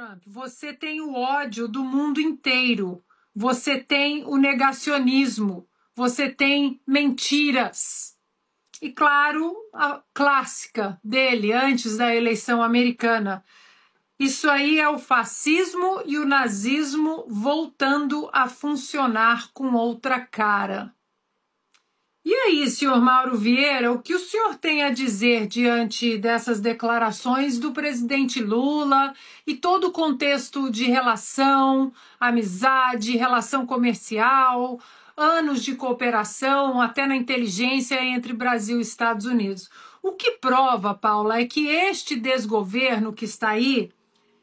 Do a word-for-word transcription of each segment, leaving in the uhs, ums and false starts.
Trump, você tem o ódio do mundo inteiro, você tem o negacionismo, você tem mentiras. E, claro, a clássica dele, antes da eleição americana. Isso aí é o fascismo e o nazismo voltando a funcionar com outra cara. E aí, senhor Mauro Vieira, o que o senhor tem a dizer diante dessas declarações do presidente Lula e todo o contexto de relação, amizade, relação comercial, anos de cooperação, até na inteligência entre Brasil e Estados Unidos? O que prova, Paula, é que este desgoverno que está aí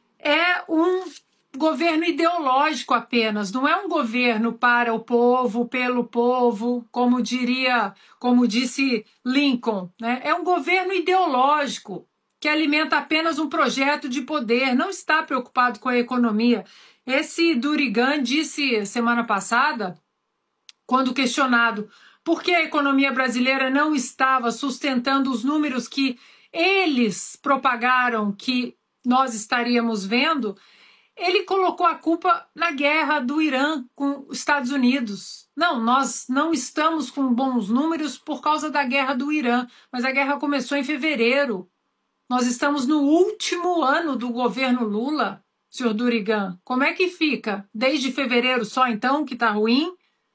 é um governo ideológico apenas, não é um governo para o povo, pelo povo, como diria, como disse Lincoln, né? É um governo ideológico que alimenta apenas um projeto de poder, não está preocupado com a economia. Esse Durigan disse semana passada, quando questionado por que a economia brasileira não estava sustentando os números que eles propagaram que nós estaríamos vendo, ele colocou a culpa na guerra do Irã com os Estados Unidos. Não, nós não estamos com bons números por causa da guerra do Irã, mas a guerra começou em fevereiro. Nós estamos no último ano do governo Lula, senhor Durigan. Como é que fica? Desde fevereiro só, então, que está ruim?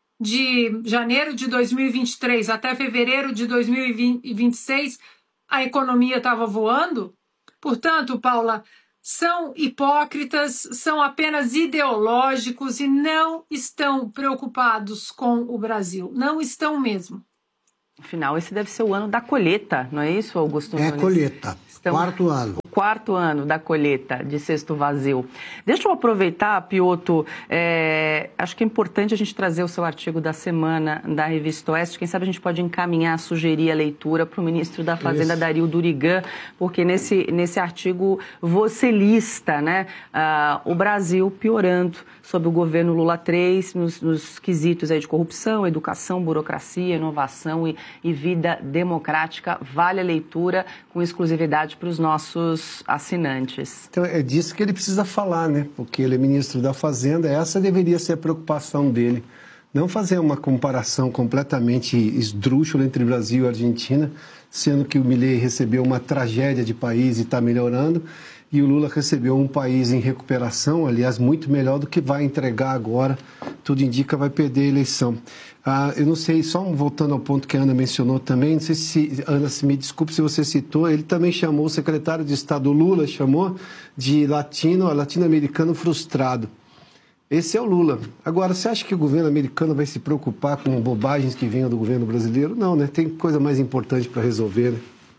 De janeiro de dois mil e vinte e três até fevereiro de dois mil e vinte e seis, a economia estava voando? Portanto, Paula, são hipócritas, são apenas ideológicos e não estão preocupados com o Brasil. Não estão mesmo. Afinal, esse deve ser o ano da colheita, não é isso, Augusto Nunes? É colheita, Estamos... quarto ano. O quarto ano da colheita de cesto vazio. Deixa eu aproveitar, Piotr, é... acho que é importante a gente trazer o seu artigo da semana da Revista Oeste. Quem sabe a gente pode encaminhar, sugerir a leitura para o ministro da Fazenda, isso. Dario Durigan, porque nesse, nesse artigo você lista, né, uh, o Brasil piorando sob o governo Lula três, nos, nos quesitos aí de corrupção, educação, burocracia, inovação e, e vida democrática. Vale a leitura com exclusividade para os nossos assinantes. Então é disso que ele precisa falar, né? Porque ele é ministro da Fazenda, essa deveria ser a preocupação dele. Não fazer uma comparação completamente esdrúxula entre Brasil e Argentina, sendo que o Milei recebeu uma tragédia de país e está melhorando, e o Lula recebeu um país em recuperação, aliás, muito melhor do que vai entregar agora. Tudo indica vai perder a eleição. Ah, eu não sei, só voltando ao ponto que a Ana mencionou também, não sei se, Ana, se me desculpe se você citou, ele também chamou, o secretário de Estado Lula chamou de latino, latino-americano frustrado. Esse é o Lula. Agora, você acha que o governo americano vai se preocupar com bobagens que venham do governo brasileiro? Não, né? Tem coisa mais importante para resolver, né?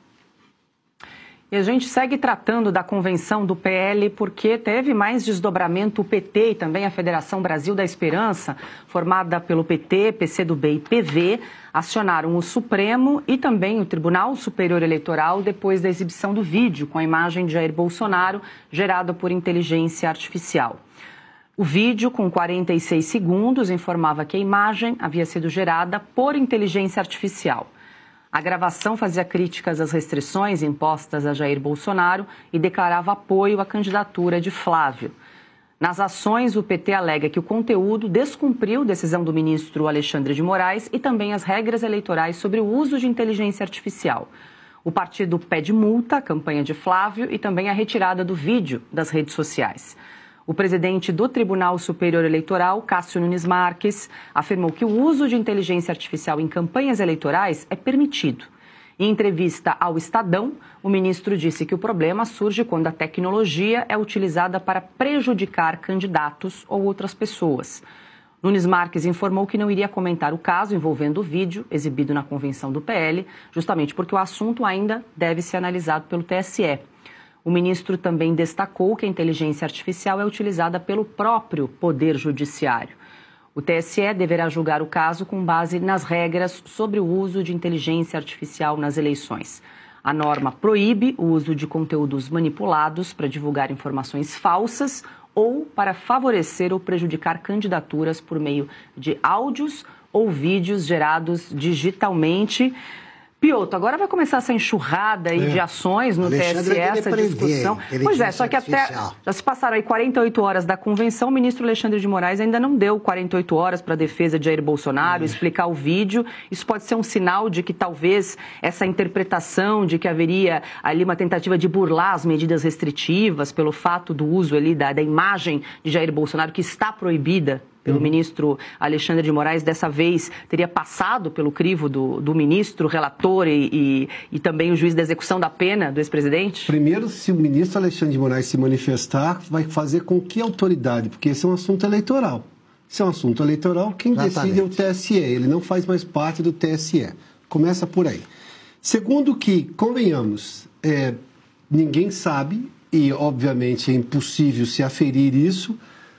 E a gente segue tratando da convenção do P L porque teve mais desdobramento. O P T e também a Federação Brasil da Esperança, formada pelo P T, P C do B e P V, acionaram o Supremo e também o Tribunal Superior Eleitoral depois da exibição do vídeo com a imagem de Jair Bolsonaro gerada por inteligência artificial. O vídeo, com quarenta e seis segundos, informava que a imagem havia sido gerada por inteligência artificial. A gravação fazia críticas às restrições impostas a Jair Bolsonaro e declarava apoio à candidatura de Flávio. Nas ações, o P T alega que o conteúdo descumpriu decisão do ministro Alexandre de Moraes e também as regras eleitorais sobre o uso de inteligência artificial. O partido pede multa à campanha de Flávio e também a retirada do vídeo das redes sociais. O presidente do Tribunal Superior Eleitoral, Cássio Nunes Marques, afirmou que o uso de inteligência artificial em campanhas eleitorais é permitido. Em entrevista ao Estadão, o ministro disse que o problema surge quando a tecnologia é utilizada para prejudicar candidatos ou outras pessoas. Nunes Marques informou que não iria comentar o caso envolvendo o vídeo exibido na convenção do P L, justamente porque o assunto ainda deve ser analisado pelo T S E. O ministro também destacou que a inteligência artificial é utilizada pelo próprio Poder Judiciário. O T S E deverá julgar o caso com base nas regras sobre o uso de inteligência artificial nas eleições. A norma proíbe o uso de conteúdos manipulados para divulgar informações falsas ou para favorecer ou prejudicar candidaturas por meio de áudios ou vídeos gerados digitalmente. Piotr, agora vai começar essa enxurrada aí é. de ações no Alexandre T S E, essa discussão. Pois é, só que até já se passaram aí quarenta e oito horas da convenção, o ministro Alexandre de Moraes ainda não deu quarenta e oito horas para a defesa de Jair Bolsonaro, é. explicar o vídeo. Isso pode ser um sinal de que talvez essa interpretação de que haveria ali uma tentativa de burlar as medidas restritivas pelo fato do uso ali da, da imagem de Jair Bolsonaro, que está proibida pelo uhum. ministro Alexandre de Moraes, dessa vez teria passado pelo crivo do, do ministro, relator e, e, e também o juiz da execução da pena do ex-presidente? Primeiro, se o ministro Alexandre de Moraes se manifestar, vai fazer com que autoridade? Porque esse é um assunto eleitoral. Esse é um assunto eleitoral, quem Exatamente. decide é o T S E, ele não faz mais parte do T S E. Começa por aí. Segundo que, convenhamos, é, ninguém sabe, e obviamente é impossível se aferir isso,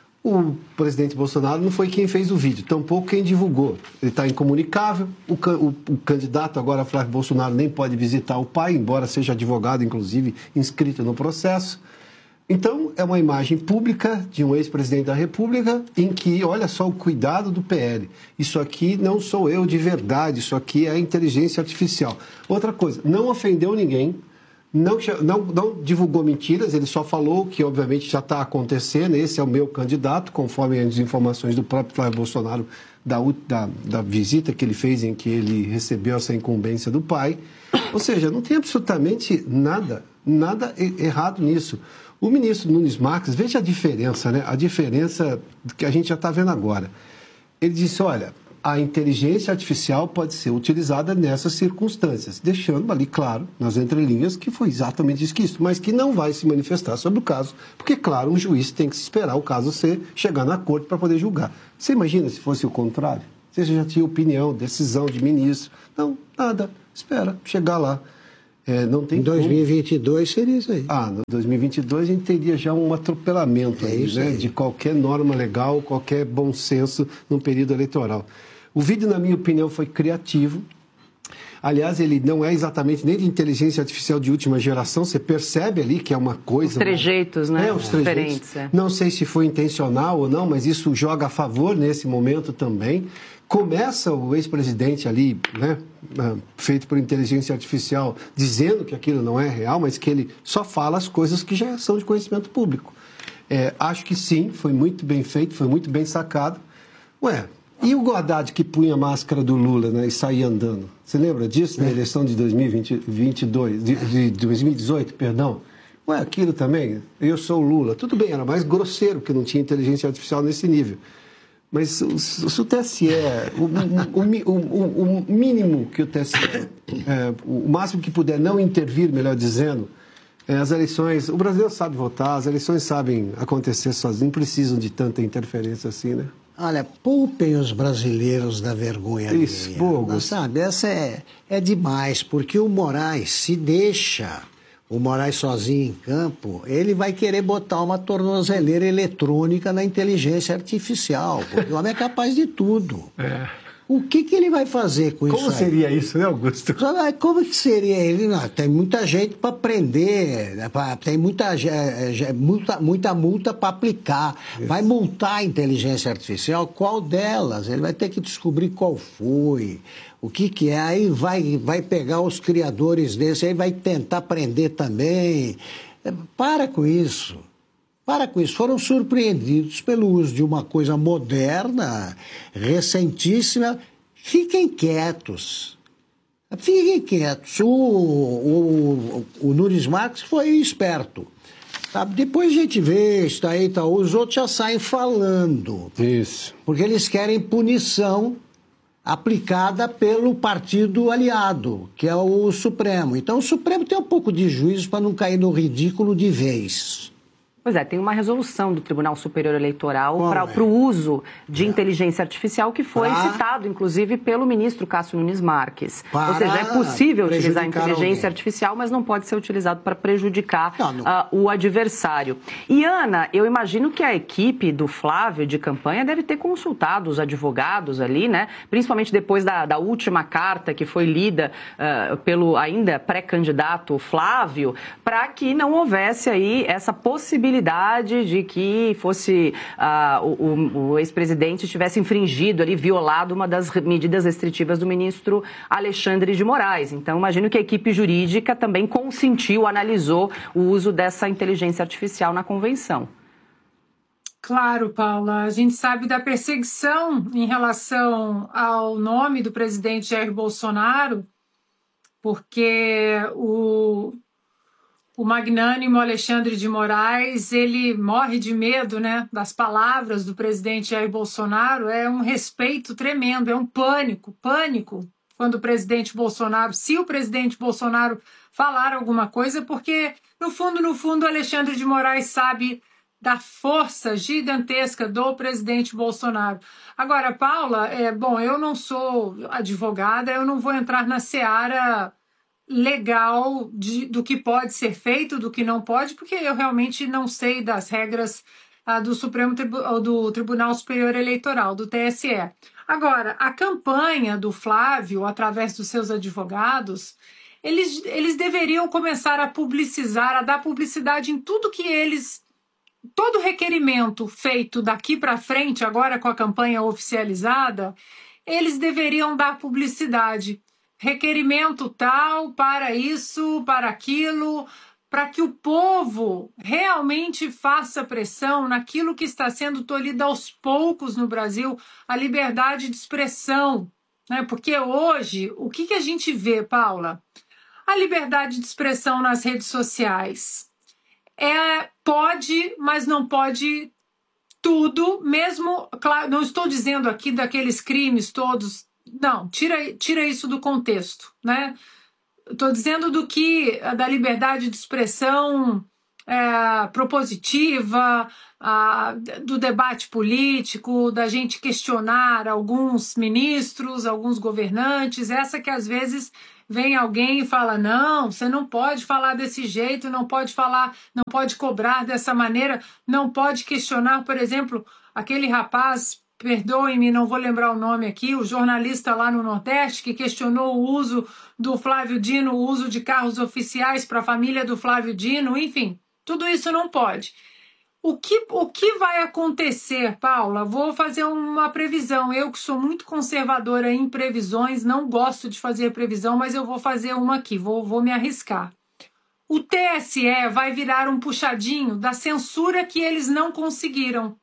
o presidente Bolsonaro não foi quem fez o vídeo, tampouco quem divulgou. Ele está incomunicável, o, o, o candidato agora, Flávio Bolsonaro, nem pode visitar o pai, embora seja advogado, inclusive, inscrito no processo. Então, é uma imagem pública de um ex-presidente da República em que, olha só o cuidado do P L. Isso aqui não sou eu de verdade, isso aqui é inteligência artificial. Outra coisa, não ofendeu ninguém. Não, não, não divulgou mentiras, ele só falou que, obviamente, já está acontecendo. Esse é o meu candidato, conforme as informações do próprio Flávio Bolsonaro, da, da, da visita que ele fez, em que ele recebeu essa incumbência do pai. Ou seja, não tem absolutamente nada, nada errado nisso. O ministro Nunes Marques, veja a diferença, né? A diferença que a gente já está vendo agora. Ele disse, olha, a inteligência artificial pode ser utilizada nessas circunstâncias, deixando ali claro, nas entrelinhas, que foi exatamente isso, que isso, mas que não vai se manifestar sobre o caso, porque, claro, um juiz tem que esperar o caso ser, chegar na corte para poder julgar. Você imagina se fosse o contrário? Você já tinha opinião, decisão de ministro. Não, nada, espera, chegar lá. É, não tem em dois mil e vinte e dois como... seria isso aí. Ah, no dois mil e vinte e dois a gente teria já um atropelamento é aí, né, aí. de qualquer norma legal, qualquer bom senso no período eleitoral. O vídeo, na minha opinião, foi criativo. Aliás, ele não é exatamente nem de inteligência artificial de última geração. Você percebe ali que é uma coisa... Os trejeitos, uma... né? É, os trejeitos. Diferentes. É. Não sei se foi intencional ou não, mas isso joga a favor nesse momento também. Começa o ex-presidente ali, né, feito por inteligência artificial, dizendo que aquilo não é real, mas que ele só fala as coisas que já são de conhecimento público. É, acho que sim, foi muito bem feito, foi muito bem sacado. Ué... E o Haddad que punha a máscara do Lula, né, e saía andando? Você lembra disso na eleição de dois mil e vinte e dois, de, de dois mil e dezoito, perdão? Ué, aquilo também, eu sou o Lula. Tudo bem, era mais grosseiro, porque não tinha inteligência artificial nesse nível. Mas se o T S E, o, o, o, o mínimo que o T S E, é, o máximo que puder não intervir, melhor dizendo, é, as eleições, o Brasil sabe votar, as eleições sabem acontecer sozinhas, não precisam de tanta interferência assim, né? Olha, poupem os brasileiros da vergonha Isso, alheia. Sabe, essa é, é demais, porque o Moraes, se deixa o Moraes sozinho em campo, ele vai querer botar uma tornozeleira eletrônica na inteligência artificial, porque o homem é capaz de tudo. É. O que, que ele vai fazer com Como isso aí? Como seria isso, né, Augusto? Como que seria ele? Não, tem muita gente para prender, tem muita, muita, muita multa para aplicar. Isso. Vai multar a inteligência artificial? Qual delas? Ele vai ter que descobrir qual foi, o que, que é. Aí vai, vai pegar os criadores desse, aí vai tentar prender também. Para com isso. Para com isso, foram surpreendidos pelo uso de uma coisa moderna, recentíssima. Fiquem quietos. Fiquem quietos. O, o, o Nunes Marques foi esperto. Sabe? Depois a gente vê, está aí, tá, os outros já saem falando. Isso. Porque eles querem punição aplicada pelo partido aliado, que é o Supremo. Então o Supremo tem um pouco de juízo para não cair no ridículo de vez. Pois é, tem uma resolução do Tribunal Superior Eleitoral para o uso de é. inteligência artificial que foi pra... citado, inclusive, pelo ministro Cássio Nunes Marques. Para Ou seja, é possível utilizar a inteligência alguém. artificial, mas não pode ser utilizado para prejudicar não, não. Uh, o adversário. E, Ana, eu imagino que a equipe do Flávio de campanha deve ter consultado os advogados ali, né? Principalmente depois da, da última carta que foi lida uh, pelo ainda pré-candidato Flávio, para que não houvesse aí essa possibilidade possibilidade de que fosse uh, o, o ex-presidente tivesse infringido, ali, violado uma das medidas restritivas do ministro Alexandre de Moraes. Então, imagino que a equipe jurídica também consentiu, analisou o uso dessa inteligência artificial na convenção. Claro, Paula. A gente sabe da perseguição em relação ao nome do presidente Jair Bolsonaro, porque o, o magnânimo Alexandre de Moraes, ele morre de medo, né, das palavras do presidente Jair Bolsonaro. É um respeito tremendo, é um pânico, pânico, quando o presidente Bolsonaro, se o presidente Bolsonaro falar alguma coisa, porque, no fundo, no fundo, Alexandre de Moraes sabe da força gigantesca do presidente Bolsonaro. Agora, Paula, é, bom, eu não sou advogada, eu não vou entrar na seara legal de, do que pode ser feito, do que não pode, porque eu realmente não sei das regras ah, do Supremo Tribu- do Tribunal Superior Eleitoral, do T S E. Agora, a campanha do Flávio, através dos seus advogados, eles, eles deveriam começar a publicizar, a dar publicidade em tudo que eles... Todo requerimento feito daqui para frente, agora com a campanha oficializada, eles deveriam dar publicidade. Requerimento tal, para isso, para aquilo, para que o povo realmente faça pressão naquilo que está sendo tolhido aos poucos no Brasil, a liberdade de expressão. Né? Porque hoje, o que, que a gente vê, Paula? A liberdade de expressão nas redes sociais. É, pode, mas não pode tudo, mesmo, claro, não estou dizendo aqui daqueles crimes todos, não, tira, tira isso do contexto, né? Estou dizendo do que, da liberdade de expressão é, propositiva, a, do debate político, da gente questionar alguns ministros, alguns governantes, essa que às vezes... Vem alguém e fala, não, você não pode falar desse jeito, não pode falar, não pode cobrar dessa maneira, não pode questionar, por exemplo, aquele rapaz, perdoem-me, não vou lembrar o nome aqui, o jornalista lá no Nordeste que questionou o uso do Flávio Dino, o uso de carros oficiais para a família do Flávio Dino, enfim, tudo isso não pode. O que, o que vai acontecer, Paula? Vou fazer uma previsão. Eu que sou muito conservadora em previsões, não gosto de fazer previsão, mas eu vou fazer uma aqui, vou, vou me arriscar. O T S E vai virar um puxadinho da censura que eles não conseguiram.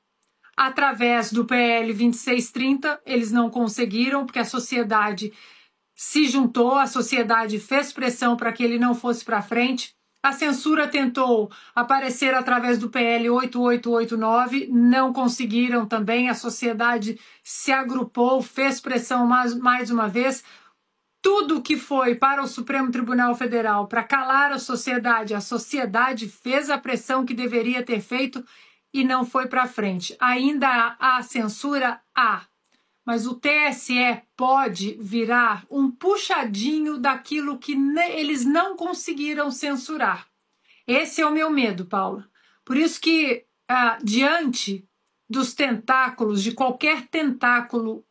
Através do P L vinte e seis trinta, eles não conseguiram, porque a sociedade se juntou, a sociedade fez pressão para que ele não fosse para frente. A censura tentou aparecer através do P L oito oito oito nove, não conseguiram também, a sociedade se agrupou, fez pressão mais, mais uma vez. Tudo que foi para o Supremo Tribunal Federal para calar a sociedade, a sociedade fez a pressão que deveria ter feito e não foi para frente. Ainda há censura? Há. Mas o T S E pode virar um puxadinho daquilo que eles não conseguiram censurar. Esse é o meu medo, Paula. Por isso que, ah, diante dos tentáculos, de qualquer tentáculo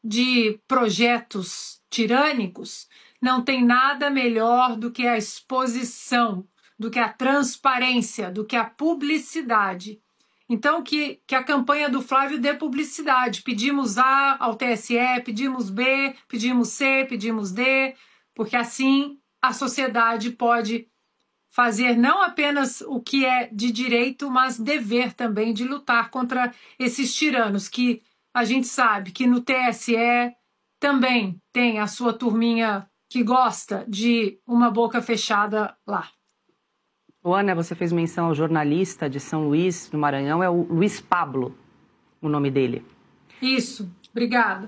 de projetos tirânicos, não tem nada melhor do que a exposição, do que a transparência, do que a publicidade. Então, que, que a campanha do Flávio dê publicidade. Pedimos A ao T S E, pedimos B, pedimos C, pedimos D, porque assim a sociedade pode fazer não apenas o que é de direito, mas dever também de lutar contra esses tiranos, que a gente sabe que no T S E também tem a sua turminha que gosta de uma boca fechada lá. Ana, você fez menção ao jornalista de São Luís, no Maranhão, é o Luiz Pablo, o nome dele. Isso, obrigada.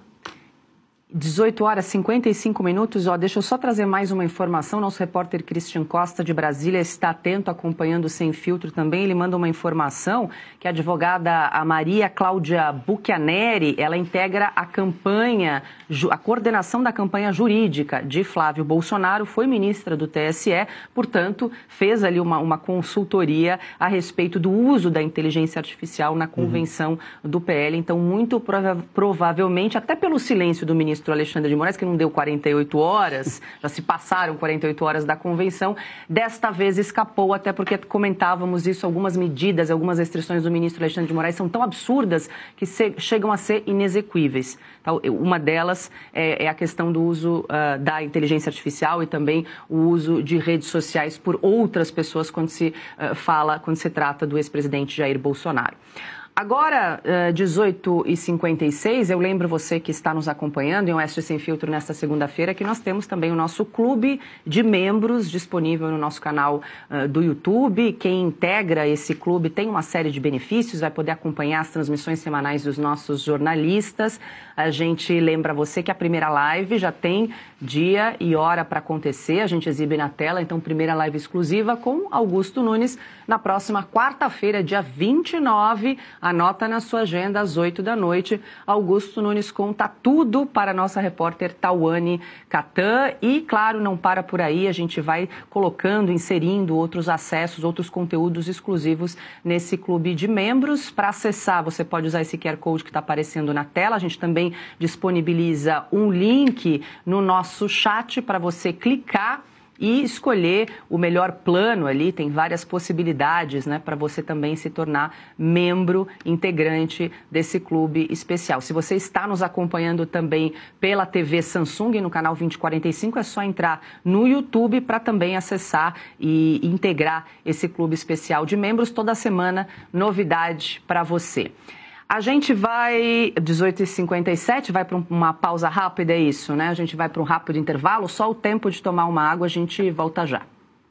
dezoito horas e cinquenta e cinco minutos, ó, deixa eu só trazer mais uma informação, nosso repórter Christian Costa de Brasília está atento, acompanhando o Sem Filtro também, ele manda uma informação que a advogada a Maria Cláudia Bucchianeri, ela integra a campanha, a coordenação da campanha jurídica de Flávio Bolsonaro, foi ministra do T S E, portanto, fez ali uma, uma consultoria a respeito do uso da inteligência artificial na convenção uhum. do P L, então muito prova- provavelmente, até pelo silêncio do ministro ministro Alexandre de Moraes, que não deu quarenta e oito horas, já se passaram quarenta e oito horas da convenção, desta vez escapou, até porque comentávamos isso, algumas medidas, algumas restrições do ministro Alexandre de Moraes são tão absurdas que se, chegam a ser inexequíveis. Então, uma delas é, é a questão do uso uh, da inteligência artificial e também o uso de redes sociais por outras pessoas quando se uh, fala, quando se trata do ex-presidente Jair Bolsonaro. Agora, dezoito e cinquenta e seis, eu lembro você que está nos acompanhando em Oeste Sem Filtro nesta segunda-feira que nós temos também o nosso clube de membros disponível no nosso canal uh, do YouTube. Quem integra esse clube tem uma série de benefícios, vai poder acompanhar as transmissões semanais dos nossos jornalistas. A gente lembra você que a primeira live já tem dia e hora para acontecer, a gente exibe na tela, então primeira live exclusiva com Augusto Nunes na próxima quarta-feira, dia vinte e nove, anota na sua agenda às oito da noite. Augusto Nunes conta tudo para a nossa repórter Tawane Catan e, claro, não para por aí, a gente vai colocando, inserindo outros acessos, outros conteúdos exclusivos nesse clube de membros. Para acessar, você pode usar esse Q R Code que está aparecendo na tela, a gente também disponibiliza um link no nosso chat para você clicar e escolher o melhor plano ali. Tem várias possibilidades, né, para você também se tornar membro integrante desse clube especial. Se você está nos acompanhando também pela T V Samsung no canal vinte e quarenta e cinco, é só entrar no YouTube para também acessar e integrar esse clube especial de membros. Toda semana, novidade para você. A gente vai, dezoito e cinquenta e sete, vai para uma pausa rápida, é isso, né? A gente vai para um rápido intervalo, só o tempo de tomar uma água, a gente volta já.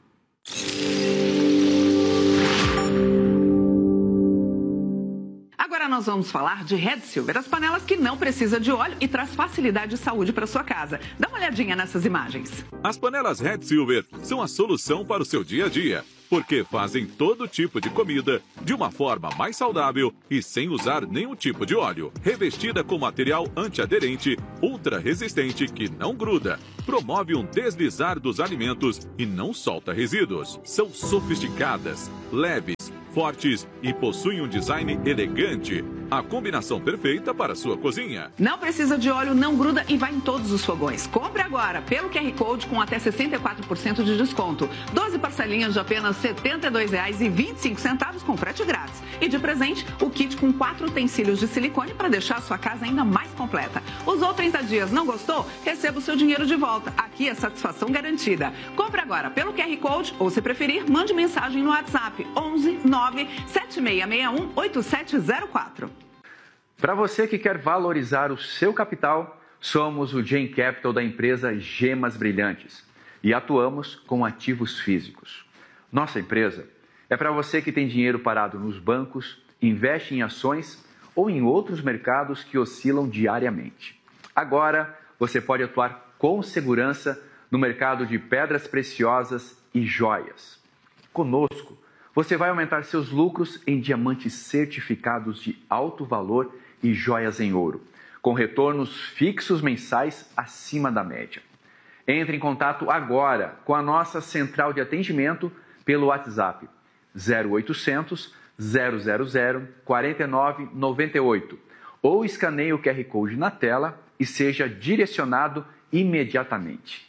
Agora nós vamos falar de Red Silver, as panelas que não precisam de óleo e traz facilidade e saúde para sua casa. Dá uma olhadinha nessas imagens. As panelas Red Silver são a solução para o seu dia a dia, porque fazem todo tipo de comida de uma forma mais saudável e sem usar nenhum tipo de óleo. Revestida com material antiaderente, ultra resistente que não gruda, promove um deslizar dos alimentos e não solta resíduos. São sofisticadas, leves, fortes e possuem um design elegante. A combinação perfeita para a sua cozinha. Não precisa de óleo, não gruda e vai em todos os fogões. Compre agora pelo Q R Code com até sessenta e quatro por cento de desconto. doze parcelinhas de apenas setenta e dois reais e vinte e cinco centavos com frete grátis. E de presente, o kit com quatro utensílios de silicone para deixar a sua casa ainda mais completa. Usou trinta dias, não gostou? Receba o seu dinheiro de volta. Aqui é satisfação garantida. Compre agora pelo Q R Code ou, se preferir, mande mensagem no WhatsApp onze nove sete seis seis um oito sete zero quatro. Para você que quer valorizar o seu capital, somos o Gen Capital da empresa Gemas Brilhantes e atuamos com ativos físicos. Nossa empresa é para você que tem dinheiro parado nos bancos, investe em ações ou em outros mercados que oscilam diariamente. Agora você pode atuar com segurança no mercado de pedras preciosas e joias. Conosco, você vai aumentar seus lucros em diamantes certificados de alto valor e joias em ouro, com retornos fixos mensais acima da média. Entre em contato agora com a nossa central de atendimento pelo WhatsApp zero oitocentos, zero zero zero, quatro nove nove oito ou escaneie o Q R Code na tela e seja direcionado imediatamente.